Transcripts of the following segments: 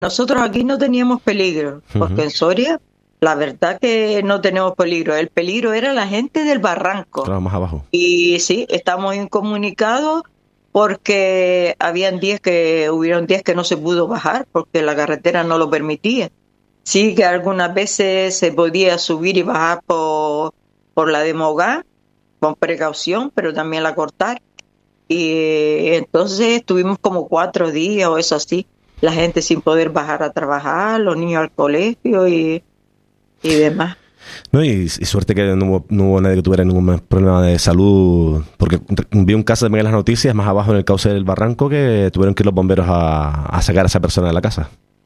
Nosotros aquí no teníamos peligro, porque Ujú. en Soria la verdad que no tenemos peligro. El peligro era la gente del barranco. Claro, más abajo. Y sí, estamos incomunicados porque hubieron días que no se pudo bajar porque la carretera no lo permitía. Sí que algunas veces se podía subir y bajar por la de Mogán con precaución, pero también la cortar. Y entonces estuvimos como 4 días o eso así, la gente sin poder bajar a trabajar, los niños al colegio y demás. No, y suerte que no hubo nadie que tuviera ningún problema de salud, porque vi un caso también en las noticias, más abajo en el cauce del barranco, que tuvieron que ir los bomberos a sacar a esa persona de la casa.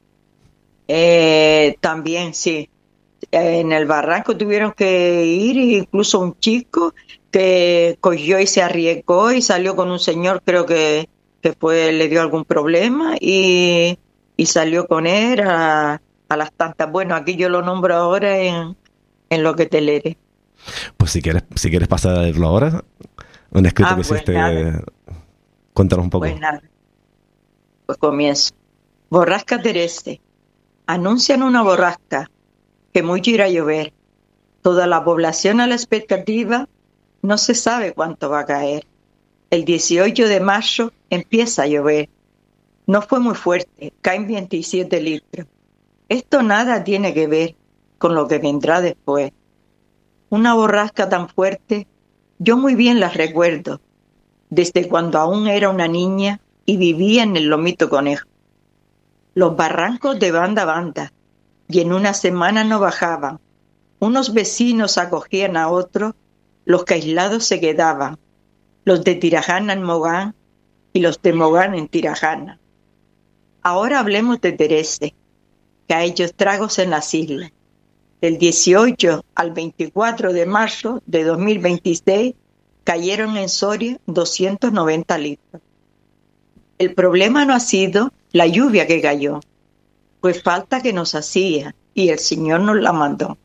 También, sí, en el barranco tuvieron que ir, incluso un chico que cogió y se arriesgó y salió con un señor, creo que le dio algún problema y salió con él a las tantas. Bueno, aquí yo lo nombro ahora en lo que te leeré. Pues si quieres pasarlo ahora, un escrito que Pues nada, hiciste, cuéntanos un pues poco. nada, pues comienzo. Borrasca Tereste. Anuncian una borrasca que mucho irá a llover. Toda la población a la expectativa, no se sabe cuánto va a caer. El 18 de marzo empieza a llover. No fue muy fuerte, caen 27 litros. Esto nada tiene que ver con lo que vendrá después. Una borrasca tan fuerte, yo muy bien la recuerdo, desde cuando aún era una niña y vivía en el Lomito Conejo. Los barrancos de banda a banda, y en una semana no bajaban. Unos vecinos acogían a otros, los que aislados se quedaban, los de Tirajana en Mogán y los de Mogán en Tirajana. Ahora hablemos de Terese, que ha hecho estragos en las islas. Del 18 al 24 de marzo de 2026 cayeron en Soria 290 litros. El problema no ha sido la lluvia que cayó, pues falta que nos hacía y el Señor nos la mandó.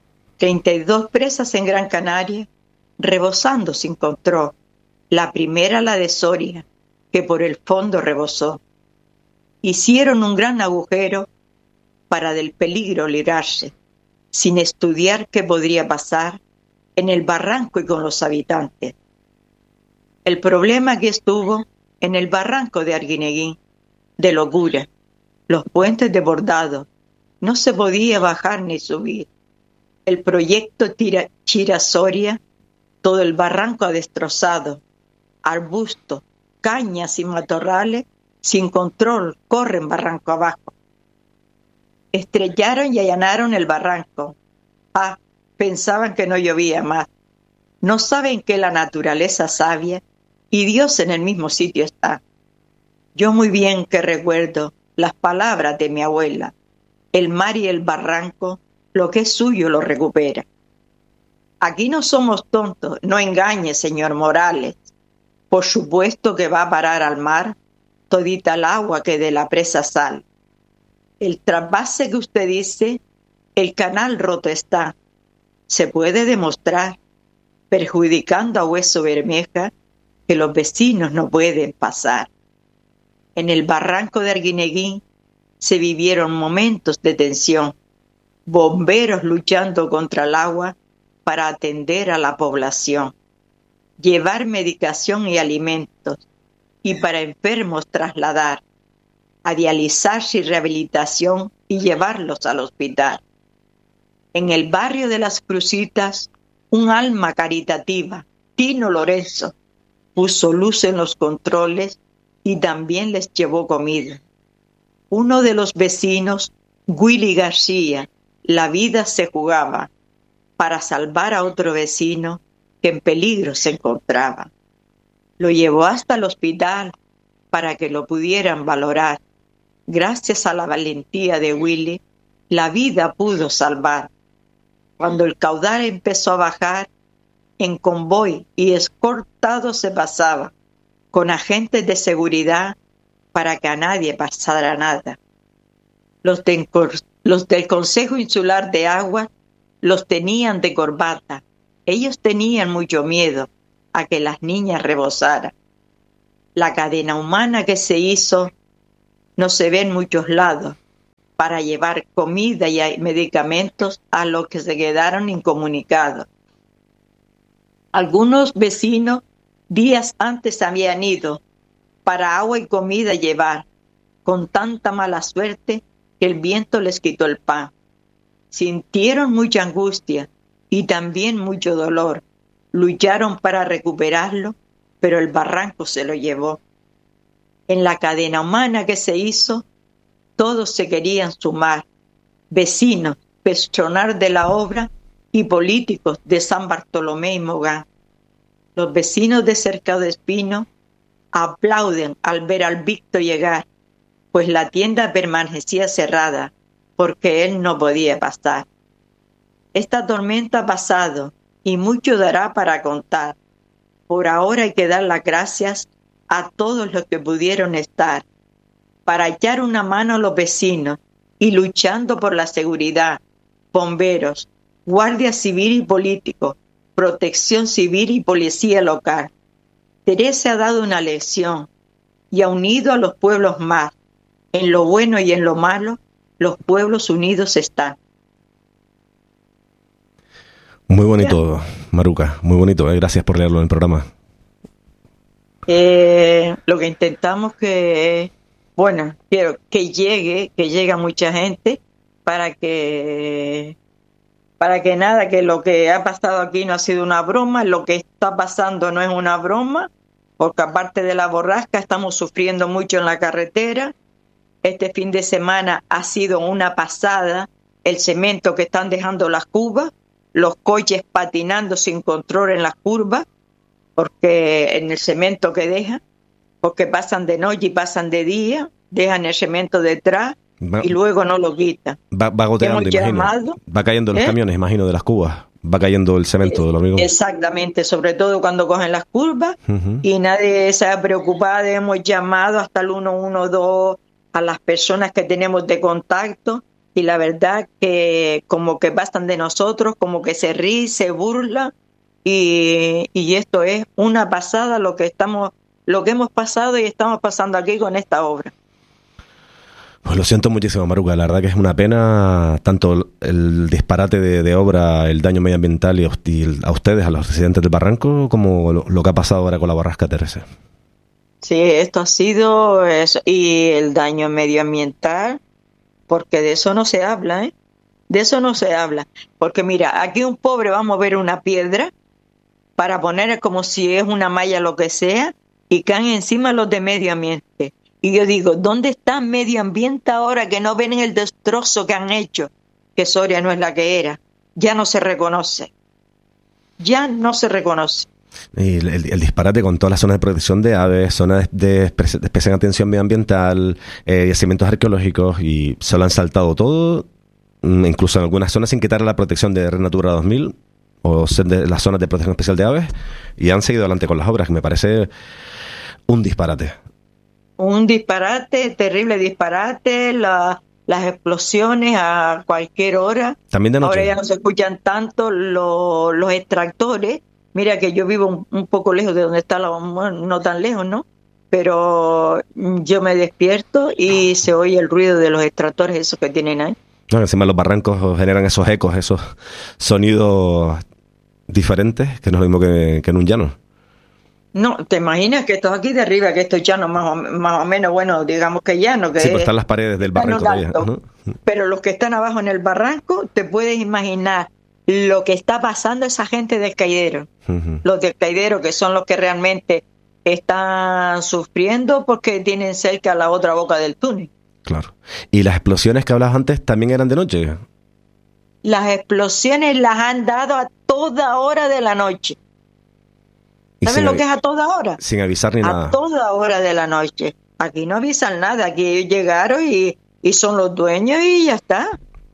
32 presas en Gran Canaria, rebosando sin control. La primera, la de Soria, que por el fondo rebosó. Hicieron un gran agujero para del peligro librarse, sin estudiar qué podría pasar en el barranco y con los habitantes. El problema aquí estuvo en el barranco de Arguineguín, de locura, los puentes desbordados, no se podía bajar ni subir. El proyecto Chira-Soria, todo el barranco destrozado, arbustos, cañas y matorrales, sin control, corren barranco abajo. Estrellaron y allanaron el barranco. Ah, pensaban que no llovía más. No saben que la naturaleza sabia y Dios en el mismo sitio está. Yo muy bien que recuerdo las palabras de mi abuela. El mar y el barranco, lo que es suyo lo recupera. Aquí no somos tontos, no engañe, señor Morales. Por supuesto que va a parar al mar todita el agua que de la presa sale. El trasvase que usted dice, el canal roto está. Se puede demostrar, perjudicando a Hueso Bermeja, que los vecinos no pueden pasar. En el barranco de Arguineguín se vivieron momentos de tensión, bomberos luchando contra el agua para atender a la población, llevar medicación y alimentos, y para enfermos trasladar a dializarse y rehabilitación y llevarlos al hospital. En el barrio de Las Crucitas, un alma caritativa, Tino Lorenzo, puso luz en los controles y también les llevó comida. Uno de los vecinos, Willy García, la vida se jugaba para salvar a otro vecino que en peligro se encontraba. Lo llevó hasta el hospital para que lo pudieran valorar. Gracias a la valentía de Willy, la vida pudo salvar. Cuando el caudal empezó a bajar, en convoy y escoltado se pasaba, con agentes de seguridad para que a nadie pasara nada. Los del Consejo Insular de Agua los tenían de corbata. Ellos tenían mucho miedo a que las niñas rebosaran. La cadena humana que se hizo no se ve en muchos lados, para llevar comida y medicamentos a los que se quedaron incomunicados. Algunos vecinos días antes habían ido para agua y comida llevar, con tanta mala suerte que el viento les quitó el pan. Sintieron mucha angustia y también mucho dolor. Lucharon para recuperarlo, pero el barranco se lo llevó. En la cadena humana que se hizo, todos se querían sumar, vecinos, personal de la obra y políticos de San Bartolomé y Mogán. Los vecinos de Cercado de Espino aplauden al ver al Víctor llegar, pues la tienda permanecía cerrada porque él no podía pasar. Esta tormenta ha pasado y mucho dará para contar. Por ahora hay que dar las gracias a todos los que pudieron estar para echar una mano a los vecinos y luchando por la seguridad, bomberos, guardia civil y políticos, protección civil y policía local. Teresa ha dado una lección y ha unido a los pueblos más. En lo bueno y en lo malo, los pueblos unidos están. Muy bonito, Maruca, muy bonito. Gracias por leerlo en el programa. Lo que intentamos quiero que llegue a mucha gente para que lo que ha pasado aquí no ha sido una broma, lo que está pasando no es una broma, porque aparte de la borrasca estamos sufriendo mucho en la carretera. Este fin de semana ha sido una pasada el cemento que están dejando las cubas, los coches patinando sin control en las curvas, porque en el cemento que dejan, porque pasan de noche y pasan de día, dejan el cemento detrás y luego no lo quitan. Va goteando, imagino. Va cayendo los camiones, imagino, de las cubas. Va cayendo el cemento de los amigos. Exactamente, sobre todo cuando cogen las curvas y nadie se ha preocupado. Hemos llamado hasta el 112 a las personas que tenemos de contacto y la verdad que como que pasan de nosotros, como que se ríen, se burlan y esto es una pasada lo que hemos pasado y estamos pasando aquí con esta obra. Pues lo siento muchísimo, Maruca. La verdad que es una pena tanto el disparate de obra, el daño medioambiental y a ustedes, a los residentes del barranco, como lo que ha pasado ahora con la borrasca Teresa. Sí, esto ha sido eso. Y el daño medioambiental, porque de eso no se habla, ¿eh? De eso no se habla. Porque mira, aquí un pobre va a mover una piedra para poner como si es una malla lo que sea y caen encima los de medio ambiente. Y yo digo, ¿dónde está medio ambiente ahora que no ven el destrozo que han hecho? Que Soria no es la que era. Ya no se reconoce. Ya no se reconoce. Y el disparate con todas las zonas de protección de aves, zonas de especial atención medioambiental, yacimientos arqueológicos, y se lo han saltado todo, incluso en algunas zonas sin quitar la protección de Red Natura 2000 o de las zonas de protección especial de aves, y han seguido adelante con las obras, que me parece un disparate. Un disparate, terrible disparate, las explosiones a cualquier hora. También de noche. Ahora ya no se escuchan tanto los extractores. Mira que yo vivo un poco lejos de donde está no tan lejos, ¿no? Pero yo me despierto y se oye el ruido de los extractores esos que tienen ahí. No, encima los barrancos generan esos ecos, esos sonidos diferentes, que no es lo mismo que en un llano. No, ¿te imaginas que esto aquí de arriba, que esto es llano más o menos, bueno, digamos que llano? Que sí, pues están las paredes del barranco todavía, ¿no? Pero los que están abajo en el barranco, te puedes imaginar lo que está pasando a esa gente del Caidero. Los del Caidero, que son los que realmente están sufriendo porque tienen cerca la otra boca del túnel. Claro. ¿Y las explosiones que hablabas antes también eran de noche? Las explosiones las han dado a toda hora de la noche. ¿Sabes lo que es a toda hora? Sin avisar ni nada. A toda hora de la noche. Aquí no avisan nada. Aquí ellos llegaron y son los dueños y ya está.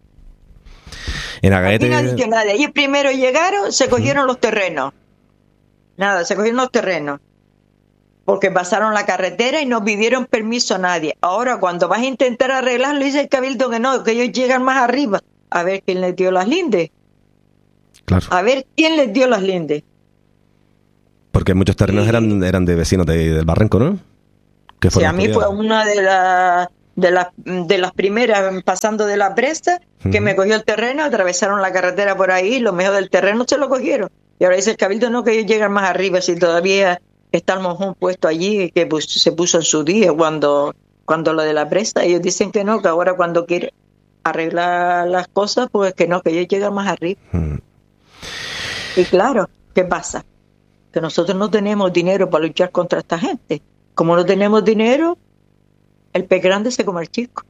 En Agaete... Aquí no ha dicho nada. Ellos primero llegaron, se cogieron los terrenos. Nada, se cogieron los terrenos. Porque pasaron la carretera y no pidieron permiso a nadie. Ahora, cuando vas a intentar arreglarlo, dice el cabildo que no, que ellos llegan más arriba. A ver quién les dio las lindes. Claro. A ver quién les dio las lindes. Porque muchos terrenos eran de vecinos del barranco, ¿no? Sí, a mí fue una de las primeras pasando de la presa, que me cogió el terreno, atravesaron la carretera por ahí, los mejores del terreno se lo cogieron. Y ahora dice el Cabildo, no, que ellos llegan más arriba, si todavía está el mojón puesto allí, que se puso en su día cuando lo de la presa. Ellos dicen que no, que ahora cuando quieren arreglar las cosas, pues que no, que ellos llegan más arriba. Y claro, ¿qué pasa? Que nosotros no tenemos dinero para luchar contra esta gente. Como no tenemos dinero, el pez grande se come al chico.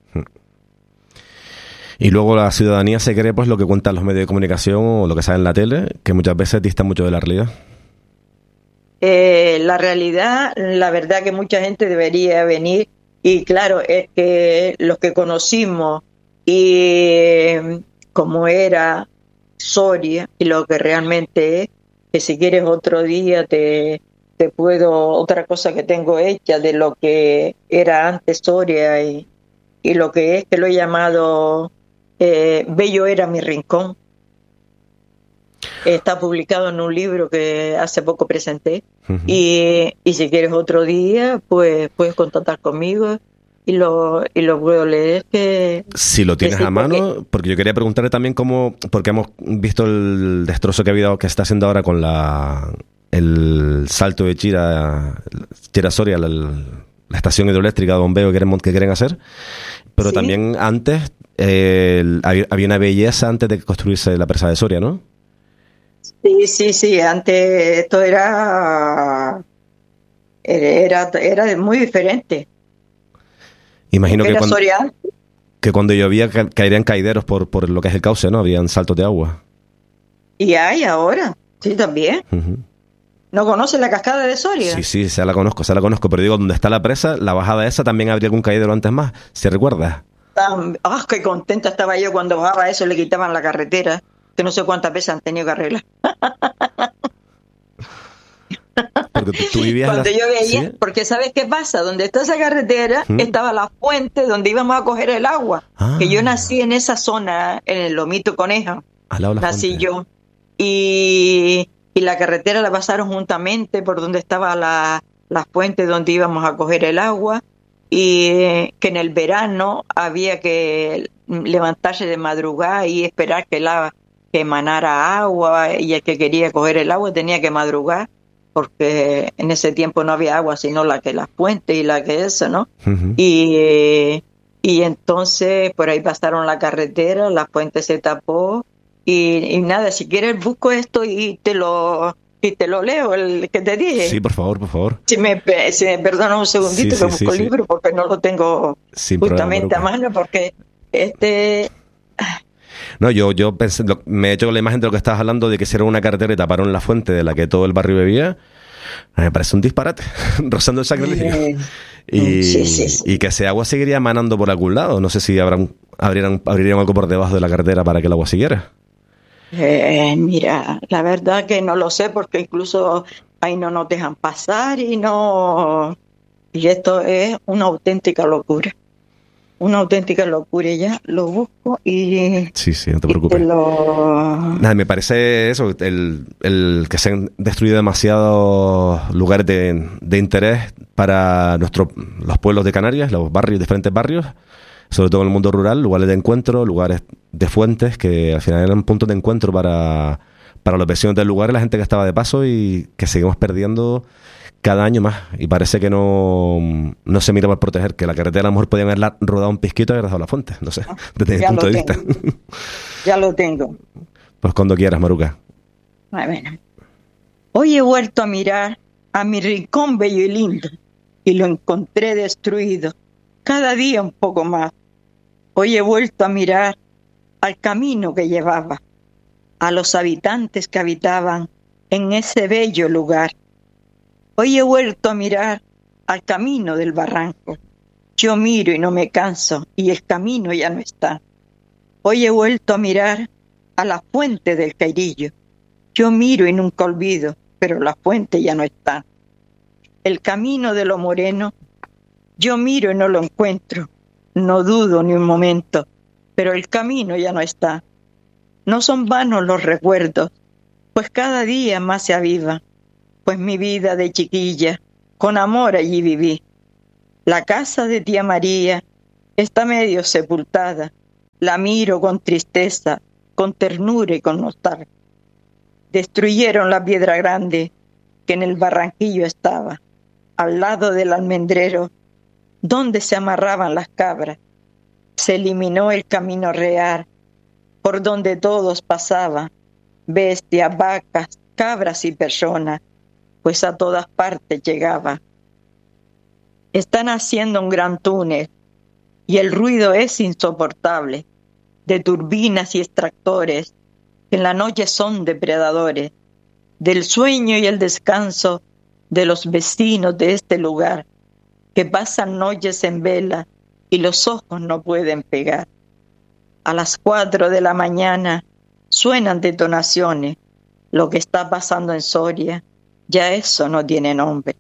Y luego la ciudadanía se cree pues lo que cuentan los medios de comunicación o lo que sale en la tele, que muchas veces dista mucho de la realidad. La realidad, la verdad que mucha gente debería venir, y claro, es que los que conocimos y como era Soria y lo que realmente es, que si quieres otro día te puedo, otra cosa que tengo hecha de lo que era antes Soria y lo que es, que lo he llamado Bello era mi rincón. Está publicado en un libro que hace poco presenté. Y si quieres otro día, pues puedes contactar conmigo y lo puedo leer. Si lo tienes a mano, porque yo quería preguntarle también cómo, porque hemos visto el destrozo que ha habido, que está haciendo ahora con el salto de Chira Soria, la estación hidroeléctrica de bombeo que quieren hacer, pero también antes había una belleza antes de construirse la presa de Soria, ¿no? Sí, antes esto era muy diferente. Imagino que cuando llovía caerían caideros por lo que es el cauce, ¿no? Habían saltos de agua. Y hay ahora, sí, también. ¿No conoces la cascada de Soria? Sí, se la conozco, pero digo, donde está la presa, la bajada esa, también habría algún caidero antes más, ¿se recuerda? Qué contenta estaba yo cuando bajaba eso, le quitaban la carretera, que no sé cuántas veces han tenido que arreglar. Porque tú vivías cuando yo veía, ¿sí? Porque ¿sabes qué pasa? Donde está esa carretera estaba la fuente donde íbamos a coger el agua. Que yo nací en esa zona, en el Lomito Coneja. Nací yo. Y la carretera la pasaron juntamente por donde estaba la fuente donde íbamos a coger el agua. Y que en el verano había que levantarse de madrugada y esperar que emanara agua, y el que quería coger el agua tenía que madrugar, porque en ese tiempo no había agua sino la fuente y la que eso, ¿no? Y entonces por ahí pasaron la carretera, la fuente se tapó y nada, si quieres busco esto y te lo leo, el que te dije. Sí, por favor. Si me perdonas un segundito, que busco el libro, porque no lo tengo justamente a mano, porque No, yo pensé, me he hecho la imagen de lo que estabas hablando, de que hicieron una carretera y taparon la fuente de la que todo el barrio bebía. Me parece un disparate, rozando el sacrilegio. Y que ese agua seguiría emanando por algún lado. No sé si abrirían algo por debajo de la carretera para que el agua siguiera. Mira, la verdad que no lo sé, porque incluso ahí no nos dejan pasar y esto es una auténtica locura. Ya lo busco y... Sí, no te preocupes. Nada, me parece eso, el que se han destruido demasiados lugares de interés para los pueblos de Canarias, los diferentes barrios, sobre todo en el mundo rural, lugares de encuentro, lugares de fuentes, que al final eran puntos de encuentro para los vecinos del lugar y la gente que estaba de paso, y que seguimos perdiendo cada año más, y parece que no se mira por proteger, que la carretera a lo mejor podían haberla rodado un pisquito y haber dejado la fuente, no sé, desde mi punto de vista. Ya lo tengo. Pues cuando quieras, Maruca. Bueno. Hoy he vuelto a mirar a mi rincón bello y lindo, y lo encontré destruido, cada día un poco más. Hoy he vuelto a mirar al camino que llevaba, a los habitantes que habitaban en ese bello lugar. Hoy he vuelto a mirar al camino del barranco. Yo miro y no me canso, y el camino ya no está. Hoy he vuelto a mirar a la fuente del Cairillo. Yo miro y nunca olvido, pero la fuente ya no está. El camino de lo moreno, yo miro y no lo encuentro. No dudo ni un momento, pero el camino ya no está. No son vanos los recuerdos, pues cada día más se aviva. Pues mi vida de chiquilla, con amor allí viví. La casa de tía María, Está medio sepultada. La miro con tristeza, con ternura y con nostalgia. Destruyeron la piedra grande que en el barranquillo estaba, al lado del almendrero, donde se amarraban las cabras. Se eliminó el camino real, por donde todos pasaban, bestias, vacas, cabras y personas, pues a todas partes llegaba. Están haciendo un gran túnel y el ruido es insoportable, de turbinas y extractores que en la noche son depredadores, del sueño y el descanso de los vecinos de este lugar, que pasan noches en vela y los ojos no pueden pegar. A las 4 de la mañana suenan detonaciones. Lo que está pasando en Soria, ya eso no tiene nombre.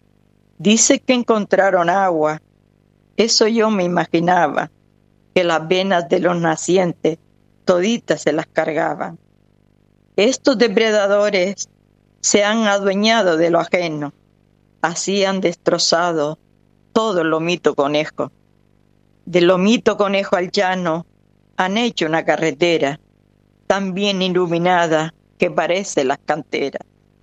Dice que encontraron agua. Eso yo me imaginaba, que las venas de los nacientes toditas se las cargaban. Estos depredadores se han adueñado de lo ajeno. Así han destrozado todo el lomito conejo. Del lomito conejo al llano han hecho una carretera tan bien iluminada que parece las canteras.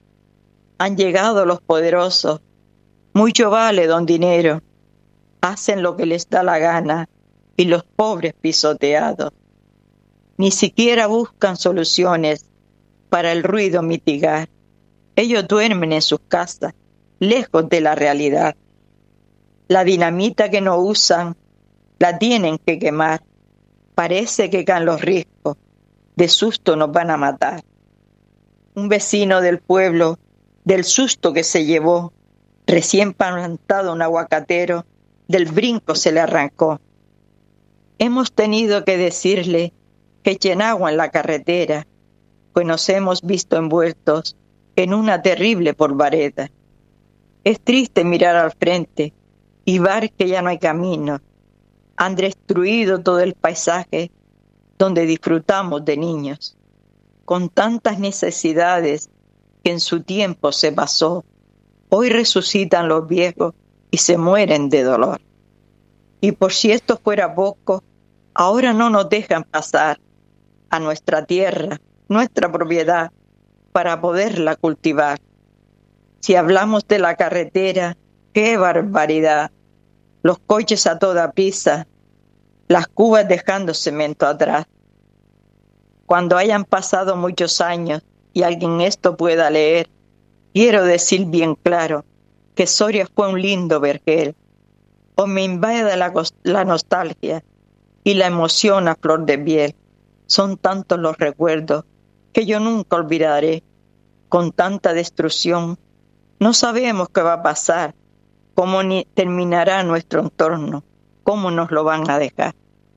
Han llegado los poderosos, mucho vale don dinero, hacen lo que les da la gana y los pobres pisoteados. Ni siquiera buscan soluciones para el ruido mitigar. Ellos duermen en sus casas, lejos de la realidad. La dinamita que no usan, la tienen que quemar. Parece que caen los riscos, de susto nos van a matar. Un vecino del pueblo, del susto que se llevó, recién plantado un aguacatero, del brinco se le arrancó. Hemos tenido que decirle que echen agua en la carretera, pues nos hemos visto envueltos en una terrible polvareda. Es triste mirar al frente y ver que ya no hay camino. Han destruido todo el paisaje donde disfrutamos de niños, con tantas necesidades que en su tiempo se pasó. Hoy resucitan los viejos y se mueren de dolor. Y por si esto fuera poco, ahora no nos dejan pasar a nuestra tierra, nuestra propiedad, para poderla cultivar. Si hablamos de la carretera, ¡qué barbaridad! Los coches a toda prisa, las cubas dejando cemento atrás. Cuando hayan pasado muchos años y alguien esto pueda leer, quiero decir bien claro que Soria fue un lindo vergel. O me invade la nostalgia y la emoción a flor de piel. Son tantos los recuerdos que yo nunca olvidaré. Con tanta destrucción, no sabemos qué va a pasar, cómo ni terminará nuestro entorno, cómo nos lo van a dejar.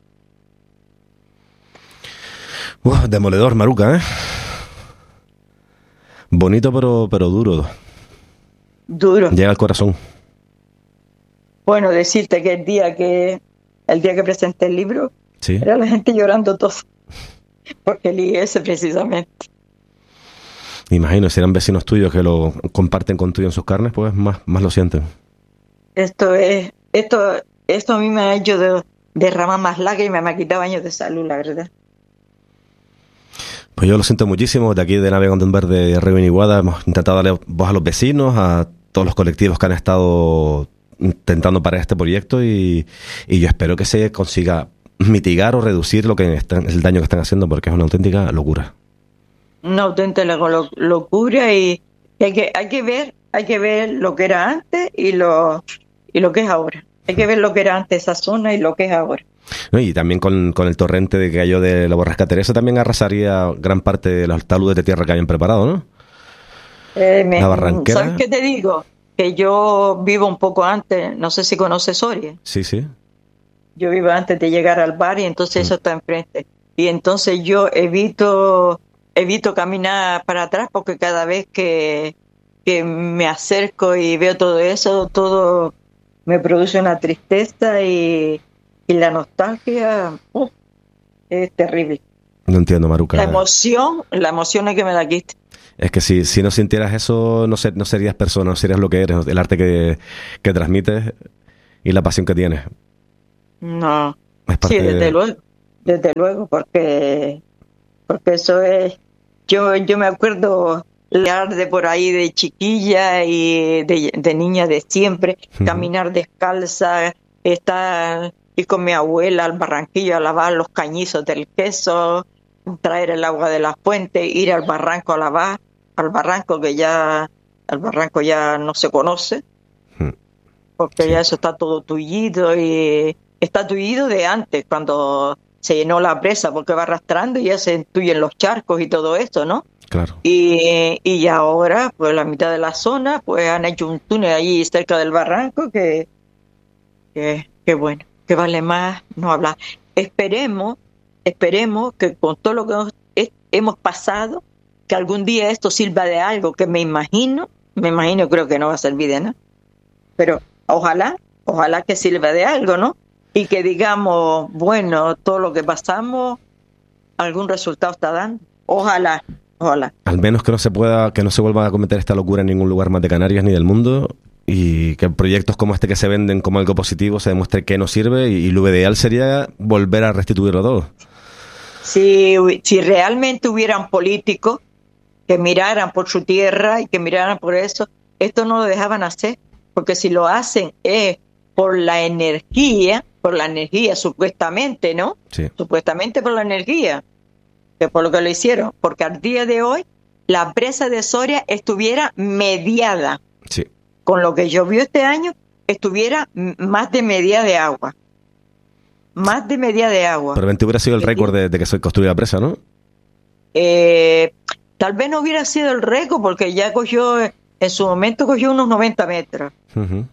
Demoledor, Maruca, ¿eh? Bonito pero duro. Duro. Llega al corazón. Bueno, decirte que el día que presenté el libro, ¿Sí? Era la gente llorando todo, porque leí ese precisamente. Imagino, si eran vecinos tuyos que lo comparten contigo en sus carnes, pues más lo sienten. Esto a mí me ha hecho derramar más lágrimas, me ha quitado años de salud, la verdad. Pues yo lo siento muchísimo. De aquí de Nave Gondomar Verde de Río Iniguada hemos intentado darle voz a los vecinos, a todos los colectivos que han estado intentando parar este proyecto y yo espero que se consiga mitigar o reducir el daño que están haciendo, porque es una auténtica locura. Una auténtica locura y hay que ver lo que era antes y lo que es ahora. Hay que ver lo que era antes esa zona y lo que es ahora. No, y también con el torrente que cayó de la borrasca Teresa también arrasaría gran parte de los taludes de tierra que habían preparado, ¿no? La barranquera. ¿Sabes qué te digo? Que yo vivo un poco antes, no sé si conoces Soria. Sí, sí. Yo vivo antes de llegar al bar y entonces eso está enfrente. Y entonces yo evito caminar para atrás porque cada vez que me acerco y veo todo eso, todo me produce una tristeza y la nostalgia es terrible. No entiendo, Maruca. La emoción es que me la quite. Es que si no sintieras eso, no serías persona, no serías lo que eres, el arte que transmites y la pasión que tienes. No. Es parte Sí, desde luego, porque eso es, yo me acuerdo de por ahí de chiquilla y de niña de siempre, caminar descalza, estar y con mi abuela al Barranquillo a lavar los cañizos del queso, traer el agua de la fuente, ir al barranco a lavar, al barranco ya no se conoce, porque ya eso está todo tullido y está tullido de antes, cuando se llenó la presa, porque va arrastrando y ya se entuyen los charcos y todo esto, ¿no? Claro. Y ahora, pues la mitad de la zona, pues han hecho un túnel allí cerca del barranco que bueno, que vale más no hablar. Esperemos que con todo lo que hemos pasado, que algún día esto sirva de algo, que me imagino, creo que no va a servir de nada, pero ojalá que sirva de algo, ¿no? Y que digamos, bueno, todo lo que pasamos, algún resultado está dando. Ojalá. Al menos que no se vuelva a cometer esta locura en ningún lugar más de Canarias ni del mundo, y que proyectos como este que se venden como algo positivo se demuestre que no sirve, y lo ideal sería volver a restituirlo todo. Si realmente hubieran políticos que miraran por su tierra y que miraran por eso, esto no lo dejaban hacer, porque si lo hacen es por la energía supuestamente, ¿no? Sí. Supuestamente por la energía, que por lo que lo hicieron, porque al día de hoy la presa de Soria estuviera mediada. Sí. Con lo que llovió este año, estuviera más de media de agua. Probablemente hubiera sido el récord de que se construyera la presa, ¿no? Tal vez no hubiera sido el récord, porque ya en su momento cogió unos 90 metros. Uh-huh.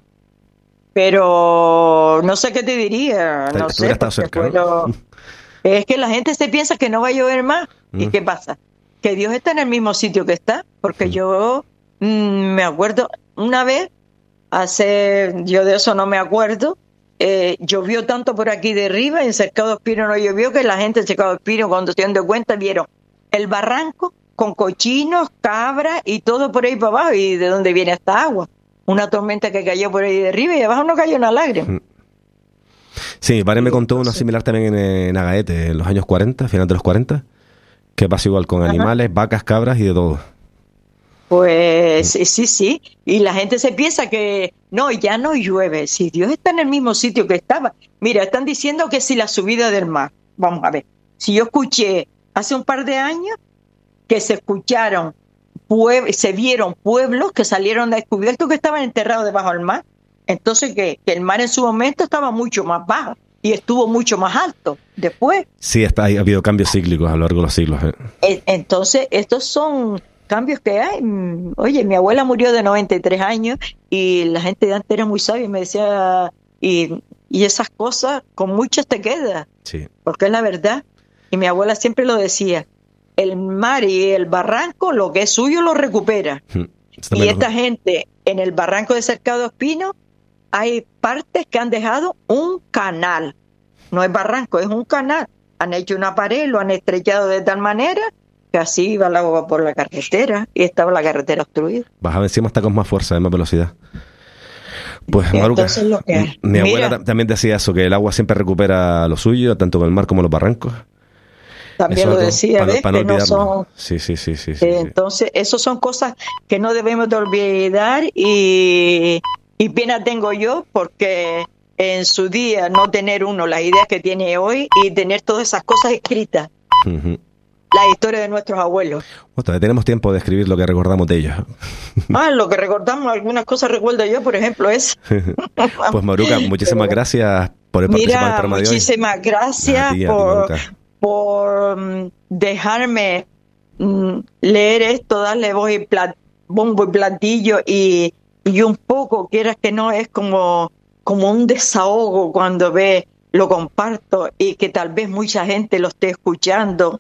Pero no sé qué te diría, no sé. Es que la gente se piensa que no va a llover más. ¿Y qué pasa? Que Dios está en el mismo sitio que está, porque yo me acuerdo una vez, yo de eso no me acuerdo, llovió tanto por aquí de arriba, en Cercado Espino no llovió, que la gente en Cercado Espino, cuando se dieron cuenta, vieron el barranco con cochinos, cabras y todo por ahí para abajo. ¿Y de dónde viene esta agua? Una tormenta que cayó por ahí de arriba y abajo no cayó una lágrima. Sí, Vare me contó una similar también en Agaete, en los años 40, final de los 40, que pasa igual con animales, vacas, cabras y de todo. Pues sí, y la gente se piensa que no, ya no llueve, si Dios está en el mismo sitio que estaba. Mira, están diciendo que si la subida del mar, vamos a ver, si yo escuché hace un par de años que se vieron pueblos que salieron descubiertos que estaban enterrados debajo del mar, entonces que el mar en su momento estaba mucho más bajo y estuvo mucho más alto después. Sí, ha habido cambios cíclicos a lo largo de los siglos. Entonces, estos son cambios que hay. Oye, mi abuela murió de 93 años y la gente de antes era muy sabia y me decía, y esas cosas con muchas te quedas, sí, porque es la verdad. Y mi abuela siempre lo decía, el mar y el barranco, lo que es suyo lo recupera. Y esta gente en el barranco de Cercado Espino, hay partes que han dejado un canal, no es barranco, es un canal. Han hecho una pared, lo han estrechado de tal manera que así iba el agua por la carretera y estaba la carretera obstruida. Bajaba encima hasta con más fuerza, más velocidad. Pues Maruca, mi abuela también decía eso, que el agua siempre recupera lo suyo, tanto con el mar como los barrancos. También eso lo decía, ¿ves? Para no que no son... Sí. Entonces, esas son cosas que no debemos de olvidar y pena tengo yo porque en su día no tener uno las ideas que tiene hoy y tener todas esas cosas escritas. Uh-huh. La historia de nuestros abuelos. Todavía tenemos tiempo de escribir lo que recordamos de ellos. Lo que recordamos, algunas cosas recuerdo yo, por ejemplo, es... Pues Maruca, muchísimas gracias por participar en el programa de hoy. Muchísimas gracias por dejarme leer esto, darle voz y bombo y platillo y un poco, quieras que no, es como un desahogo cuando lo comparto y que tal vez mucha gente lo esté escuchando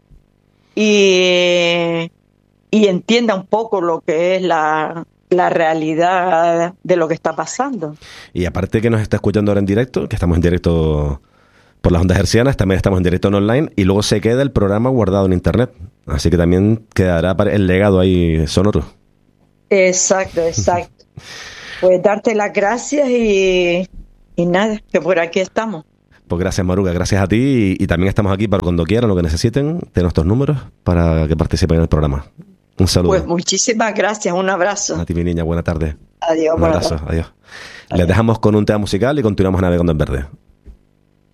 y entienda un poco lo que es la realidad de lo que está pasando. Y aparte que nos está escuchando ahora en directo, que estamos en directo por las ondas hercianas, también estamos en directo en online y luego se queda el programa guardado en internet, así que también quedará el legado ahí sonoro. Exacto. Pues darte las gracias y nada, que por aquí estamos. Pues gracias, Maruca, gracias a ti y también estamos aquí para cuando quieran, lo que necesiten, de nuestros números para que participen en el programa. Un saludo. Pues muchísimas gracias, un abrazo. A ti, mi niña, buena tarde. Adiós. Un abrazo, adiós. Les dejamos con un tema musical y continuamos navegando en verde.